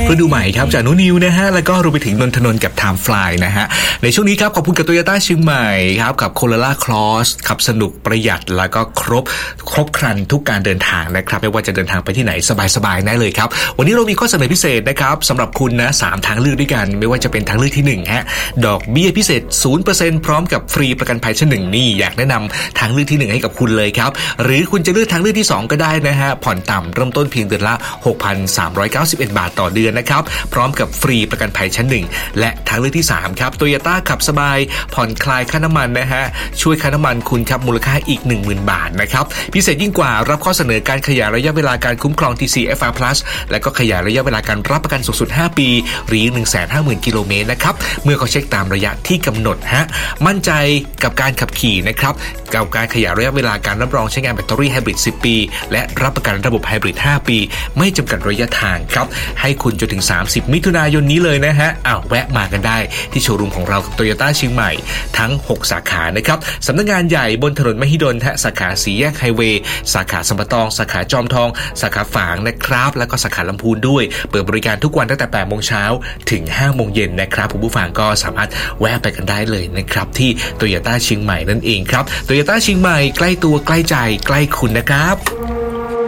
ฤดูใหม่ครับจากนุนิวนะฮะแล้วก็รวมไปถึงนนทนนท์กับ Time Fly นะฮะในช่วงนี้ครับขอบคุณกับ Toyota เชียงใหม่ครับกับ Corolla Cross ขับสนุกประหยัดแล้วก็ครบครันทุกการเดินทางนะครับไม่ว่าจะเดินทางไปที่ไหนสบายๆได้เลยครับวันนี้เรามีข้อเสนอพิเศษนะครับสำหรับคุณนะ3ทางเลือกด้วยกันไม่ว่าจะเป็นทางเลือกที่1ฮะดอกเบี้ยพิเศษ 0% พร้อมกับฟรีประกันภัยชั้น1นี่อยากแนะนำทางเลือกที่1ให้กับคุณเลยครับหรือคุณจะเลือกทางเลือกที่2ก็ได้นะฮะผ่อนต่ำเริ่มต้นเพียงเดือนละ 6,391 บาทต่อเดือนนะครับพร้อมกับฟรีประกันภัยชั้น1และทางเลือกที่3ครับ Toyota ขับสบายผ่อนคลายค่าน้ำมันนะฮะช่วยค่าน้ำมันคุณครับมูลค่าอีก 10,000 บาทนะครับพิเศษยิ่งกว่ารับข้อเสนอการขยายระยะเวลาการคุ้มครอง TCFR Plus และก็ขยายระยะเวลาการรับประกันสูงสุด5ปีหรือ 150,000 กิโลเมตรนะครับเมื่อเขาเช็คตามระยะที่กำหนดฮะมั่นใจกับการขับขี่นะครับกับการขยายระยะเวลาการรับรองใช้งานแบตเตอรี่ไฮบริด10ปีและรับประกันระบบไฮบริด5ปีไม่จำกัดระยะทางครับให้คุณจนถึง30มิถุนายนนี้เลยนะฮะแวะมากันได้ที่โชว์รูมของเรากับ Toyota เชียงใหม่ทั้ง6สาขานะครับสำนักงานใหญ่บนถนนมหิดลสาขาสีแยกไฮเวย์สาขาสัมปะตองสาขาจอมทองสาขาฝางนะครับแล้วก็สาขาลำพูนด้วยเปิดบริการทุกวันตั้งแต่ 8 โมงเช้าถึง 5 โมงเย็นนะครับผู้ฟังก็สามารถแวะไปกันได้เลยนะครับที่ Toyota เชียงใหม่นั่นเองครับ Toyota เชียงใหม่ใกล้ตัวใกล้ใจใกล้คุณนะครับ